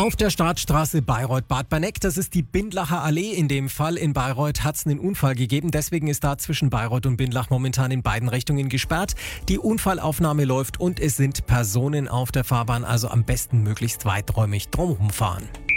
Auf der Startstraße Bayreuth-Bad Berneck, das ist die Bindlacher Allee in dem Fall. In Bayreuth hat es einen Unfall gegeben, deswegen ist da zwischen Bayreuth und Bindlach momentan in beiden Richtungen gesperrt. Die Unfallaufnahme läuft und es sind Personen auf der Fahrbahn, also am besten möglichst weiträumig drumherum fahren.